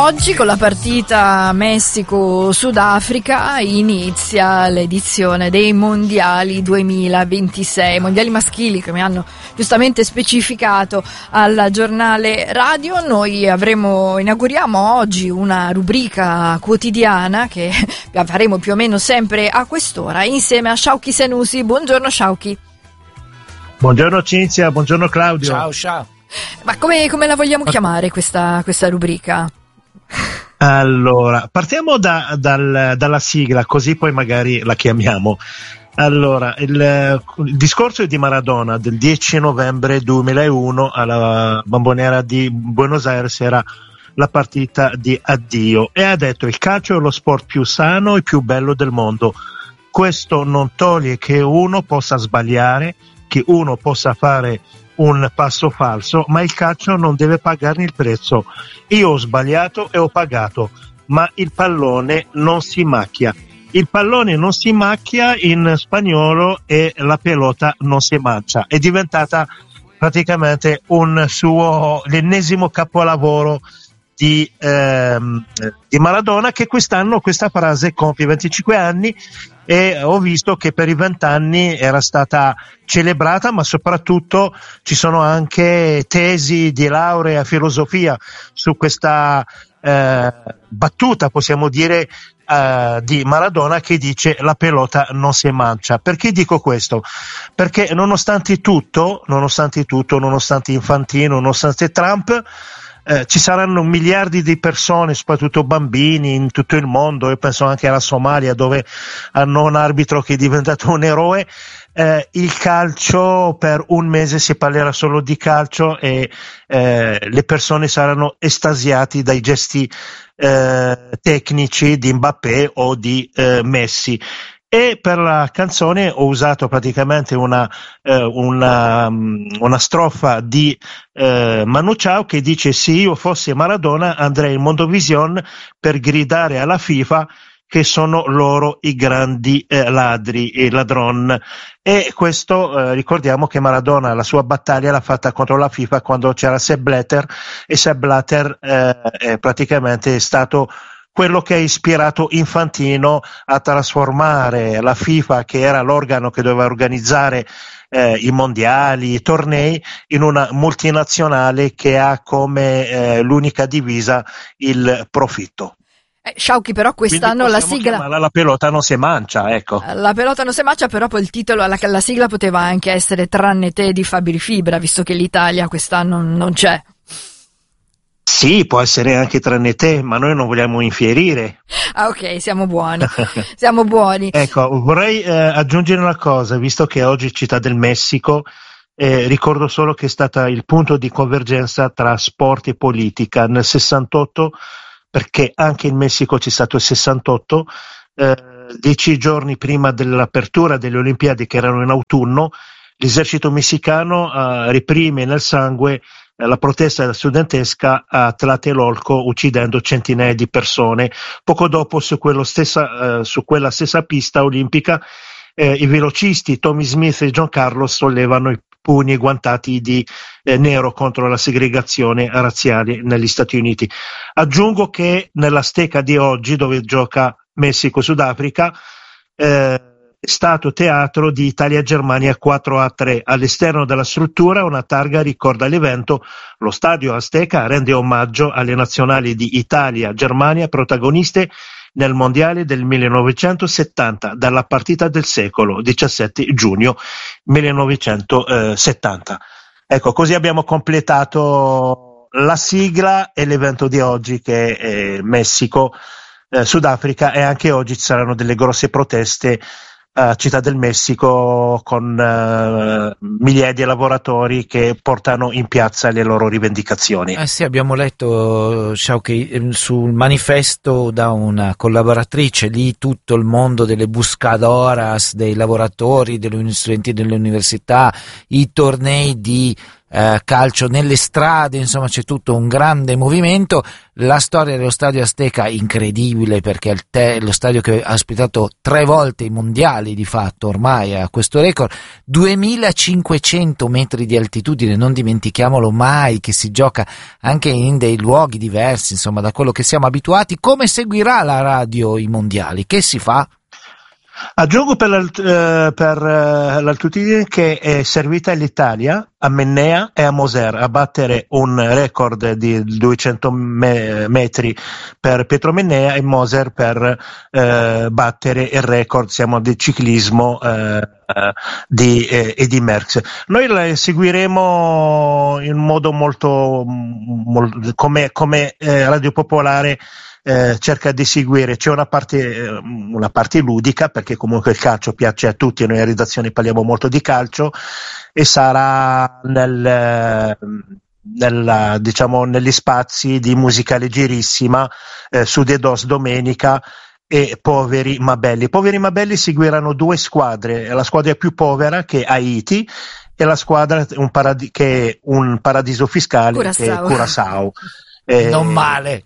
Oggi con la partita Messico-Sudafrica inizia l'edizione dei Mondiali 2026, mondiali maschili, come hanno giustamente specificato al giornale radio. Noi inauguriamo oggi una rubrica quotidiana che faremo più o meno sempre a quest'ora insieme a Shauki Senussi. Buongiorno Shauki. Buongiorno Cinzia, buongiorno Claudio. Ciao. Ma come la vogliamo chiamare questa rubrica? Allora, partiamo dalla sigla, così poi magari la chiamiamo. Allora, il discorso è di Maradona del 10 novembre 2001 alla Bombonera di Buenos Aires, era la partita di addio, e ha detto: il calcio è lo sport più sano e più bello del mondo. Questo non toglie che uno possa sbagliare, che uno possa fare un passo falso, ma il calcio non deve pagarne il prezzo. Io ho sbagliato e ho pagato, ma il pallone non si macchia. Il pallone non si macchia in spagnolo e la pelota non si mangia. È diventata praticamente l'ennesimo capolavoro di Maradona, che quest'anno questa frase compie 25 anni, e ho visto che per i 20 anni era stata celebrata, ma soprattutto ci sono anche tesi di laurea filosofia su questa battuta, possiamo dire, di Maradona, che dice: la pelota non si mangia. Perché dico questo? Perché nonostante tutto, nonostante Infantino, nonostante Trump, ci saranno miliardi di persone, soprattutto bambini, in tutto il mondo. Io penso anche alla Somalia, dove hanno un arbitro che è diventato un eroe. Il calcio, per un mese si parlerà solo di calcio, e le persone saranno estasiati dai gesti tecnici di Mbappé o di Messi. E per la canzone ho usato praticamente una strofa di Manu Chao, che dice: se io fossi Maradona andrei in Mondovision per gridare alla FIFA che sono loro i grandi ladri e ladron. E questo ricordiamo che Maradona la sua battaglia l'ha fatta contro la FIFA quando c'era Sepp Blatter, e Sepp Blatter praticamente è stato quello che ha ispirato Infantino a trasformare la FIFA, che era l'organo che doveva organizzare i mondiali, i tornei, in una multinazionale che ha come l'unica divisa il profitto. Shauki, però quest'anno la sigla, la pelota non si mangia, ecco. La pelota non si mangia, però poi il titolo, la sigla poteva anche essere Tranne te di Fabri Fibra, visto che l'Italia quest'anno non c'è. Sì, può essere anche Tranne te, ma noi non vogliamo infierire. Ah, ok, siamo buoni. Siamo buoni. Ecco, vorrei aggiungere una cosa, visto che oggi è Città del Messico. Ricordo solo che è stata il punto di convergenza tra sport e politica nel 68, perché anche in Messico c'è stato il 68, 10 giorni prima dell'apertura delle Olimpiadi, che erano in autunno. L'esercito messicano reprime nel sangue la protesta studentesca a Tlatelolco, uccidendo centinaia di persone. Poco dopo, su quella stessa pista olimpica, i velocisti Tommy Smith e John Carlos sollevano i pugni guantati di nero contro la segregazione razziale negli Stati Uniti. Aggiungo che nell'Azteca di oggi, dove gioca Messico-Sudafrica, è stato teatro di Italia-Germania 4-3. All'esterno della struttura una targa ricorda l'evento. Lo stadio Azteca rende omaggio alle nazionali di Italia-Germania, protagoniste nel mondiale del 1970, dalla partita del secolo, 17 giugno 1970. Ecco, così abbiamo completato la sigla e l'evento di oggi, che è Messico, Sudafrica, e anche oggi ci saranno delle grosse proteste a Città del Messico, con migliaia di lavoratori che portano in piazza le loro rivendicazioni. Sì, abbiamo letto, Shauki, sul manifesto da una collaboratrice lì, tutto il mondo delle buscadoras, dei lavoratori, degli studenti delle università, i tornei di calcio nelle strade, insomma c'è tutto un grande movimento. La storia dello Stadio Azteca incredibile, perché è lo stadio che ha ospitato 3 volte i mondiali, di fatto ormai ha questo record, 2500 metri di altitudine, non dimentichiamolo mai, che si gioca anche in dei luoghi diversi, insomma da quello che siamo abituati. Come seguirà la radio i mondiali? Che si fa? Aggiungo per l'altitudine che è servita l'Italia a Mennea e a Moser a battere un record di 200 metri per Pietro Mennea e Moser per battere il record, siamo del ciclismo di Eddy Merckx. Noi la seguiremo in modo molto come Radio Popolare cerca di seguire. C'è una parte ludica, perché comunque il calcio piace a tutti, noi in redazione parliamo molto di calcio, e sarà negli spazi di musica leggerissima su The Dos domenica e Poveri Mabelli. Poveri Mabelli seguiranno 2 squadre, la squadra più povera che è Haiti e la squadra che è un paradiso fiscale che è Curaçao. Non male.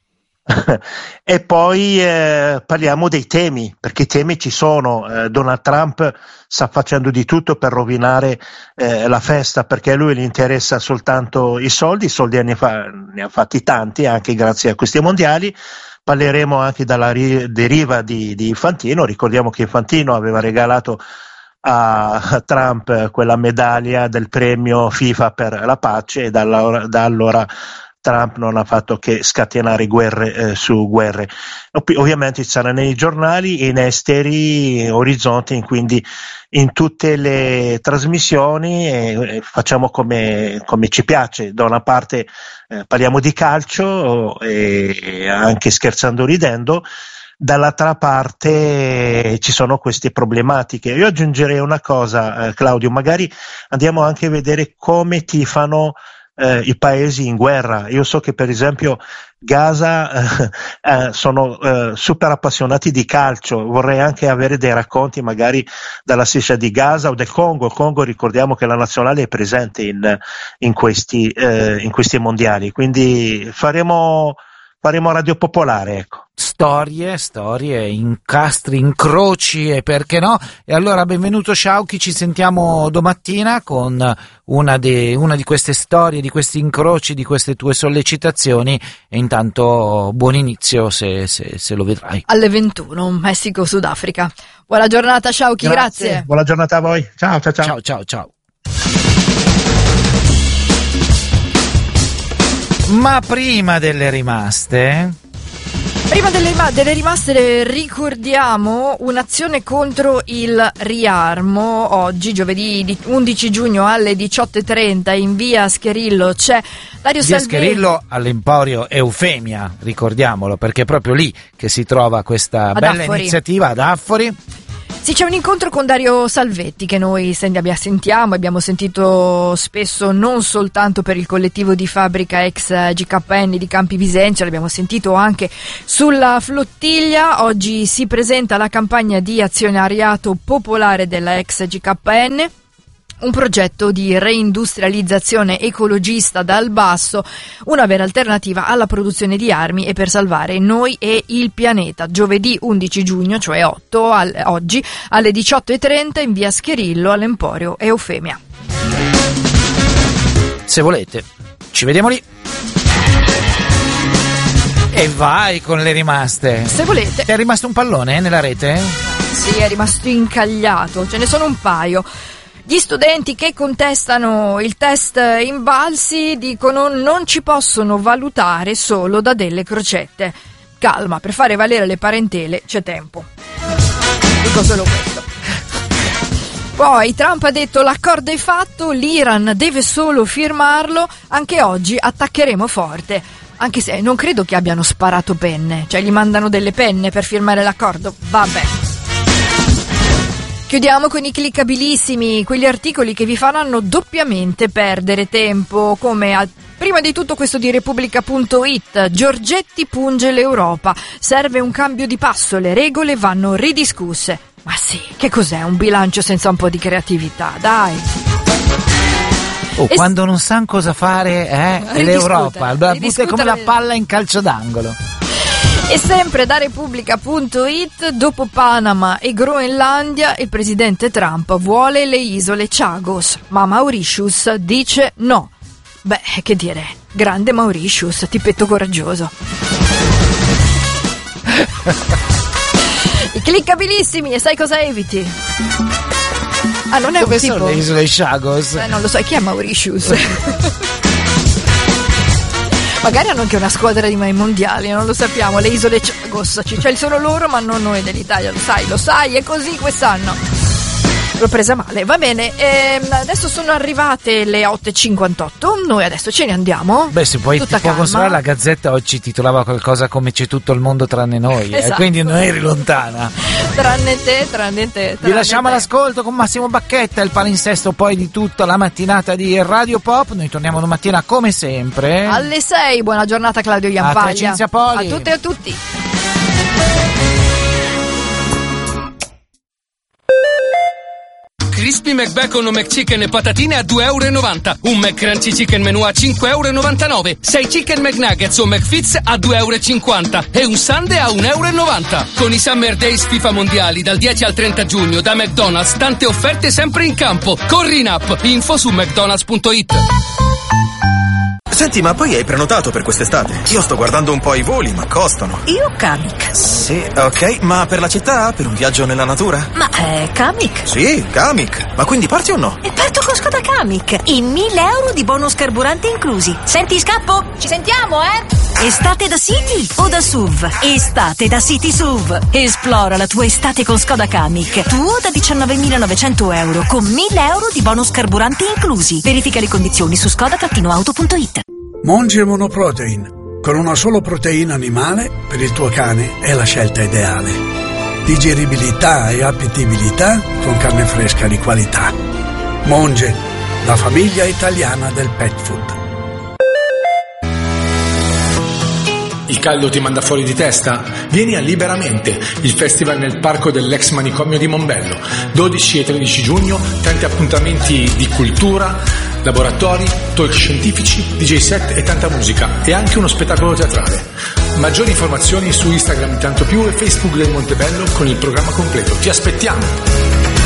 E poi parliamo dei temi, perché i temi ci sono. Donald Trump sta facendo di tutto per rovinare la festa, perché a lui gli interessa soltanto i soldi ne ha fatti tanti anche grazie a questi mondiali. Parleremo anche della deriva di Infantino. Ricordiamo che Infantino aveva regalato a Trump quella medaglia del premio FIFA per la pace, e da allora Trump non ha fatto che scatenare guerre su guerre. Ovviamente ci sarà nei giornali, in esteri, Orizzonte, quindi in tutte le trasmissioni facciamo come ci piace. Da una parte parliamo di calcio, e anche scherzando ridendo, dall'altra parte ci sono queste problematiche. Io aggiungerei una cosa, Claudio, magari andiamo anche a vedere come tifano i paesi in guerra. Io so che per esempio Gaza sono super appassionati di calcio. Vorrei anche avere dei racconti magari dalla striscia di Gaza o del Congo. Il Congo, ricordiamo che la nazionale è presente in questi mondiali, quindi faremo Radio Popolare, ecco. Storie, incastri, incroci e perché no. E allora benvenuto Sciauchi, ci sentiamo domattina con una di queste storie, di questi incroci, di queste tue sollecitazioni, e intanto buon inizio se lo vedrai. Alle 21, Messico, Sudafrica. Buona giornata Sciauchi, grazie. Buona giornata a voi. Ciao. Ciao. Ma prima delle rimaste... Prima delle rimaste ricordiamo un'azione contro il riarmo. Oggi, giovedì 11 giugno alle 18:30 in via Scherillo c'è Dario Salvetti. Via Scherillo all'Emporio Eufemia, ricordiamolo, perché è proprio lì che si trova questa bella iniziativa ad Affori. Sì, c'è un incontro con Dario Salvetti che noi sentiamo, abbiamo sentito spesso non soltanto per il collettivo di fabbrica ex GKN di Campi Bisenzio, l'abbiamo sentito anche sulla flottiglia. Oggi si presenta la campagna di azionariato popolare della ex GKN. Un progetto di reindustrializzazione ecologista dal basso, una vera alternativa alla produzione di armi e per salvare noi e il pianeta. Giovedì 11 giugno, cioè oggi, alle 18:30 in via Scherillo all'Emporio Eufemia. Se volete, ci vediamo lì. E vai con le rimaste. Se volete. È rimasto un pallone nella rete? Sì, è rimasto incagliato, ce ne sono un paio. Gli studenti che contestano il test Invalsi dicono non ci possono valutare solo da delle crocette. Calma, per fare valere le parentele c'è tempo. Dico solo questo. Poi Trump ha detto l'accordo è fatto, l'Iran deve solo firmarlo, anche oggi attaccheremo forte. Anche se non credo che abbiano sparato penne, cioè gli mandano delle penne per firmare l'accordo. Vabbè. Chiudiamo con i cliccabilissimi, quegli articoli che vi faranno doppiamente perdere tempo, come prima di tutto questo di Repubblica.it. Giorgetti punge l'Europa, serve un cambio di passo, le regole vanno ridiscusse. Ma sì, che cos'è un bilancio senza un po' di creatività, dai. Quando non sanno cosa fare, è l'Europa, la butta come la palla in calcio d'angolo. E sempre da Repubblica.it, dopo Panama e Groenlandia, il presidente Trump vuole le isole Chagos, ma Mauritius dice no. Beh, che dire, grande Mauritius, tipetto coraggioso. I cliccabilissimi, e sai cosa eviti? Non è dove un tipo... sono le isole Chagos? Non lo so, chi è Mauritius? Magari hanno anche una squadra di mondiali, non lo sappiamo. Le isole Chagos, c'è solo loro, ma non noi dell'Italia, lo sai, è così quest'anno. L'ho presa male, va bene. Adesso sono arrivate le 8:58. Noi adesso ce ne andiamo. Beh, se poi Tutta ti può calma. consolare, la Gazzetta oggi titolava qualcosa come c'è tutto il mondo tranne noi, Esatto. quindi non eri lontana. Tranne te. Vi lasciamo all'ascolto con Massimo Bacchetta, il palinsesto poi di tutta la mattinata di Radio Pop. Noi torniamo domattina come sempre alle 6. Buona giornata Claudio Iampaglia. A Cinzia Poli. A tutte e a tutti. Crispy McBacon o McChicken e patatine a €2,90. Un McCrunchy Chicken Menù a €5,99. 6 Chicken McNuggets o McFits a €2,50. E un Sundae a €1,90. Con i Summer Days FIFA Mondiali dal 10 al 30 giugno da McDonald's, tante offerte sempre in campo. Corri in app, info su mcdonalds.it. Senti, ma poi hai prenotato per quest'estate? Io sto guardando un po' i voli, ma costano. Io Kamiq. Sì, ok, ma per la città? Per un viaggio nella natura? Ma Kamiq? Sì, Kamiq. Ma quindi parti o no? E parto con Skoda Kamiq. E 1.000 euro di bonus carburante inclusi. Senti, scappo? Ci sentiamo, Estate da City o da SUV? Estate da City SUV. Esplora la tua estate con Skoda Kamiq. Tuo da 19.900 euro con 1.000 euro di bonus carburante inclusi. Verifica le condizioni su skoda-auto.it. Monge Monoprotein. Con una solo proteina animale, per il tuo cane è la scelta ideale. Digeribilità e appetibilità con carne fresca di qualità. Monge, la famiglia italiana del pet food. Il caldo ti manda fuori di testa? Vieni a Liberamente, il festival nel parco dell'ex manicomio di Mombello. 12 e 13 giugno, tanti appuntamenti di cultura, laboratori, talk scientifici, DJ set e tanta musica. E anche uno spettacolo teatrale. Maggiori informazioni su Instagram Tanto Più e Facebook del Montebello con il programma completo. Ti aspettiamo!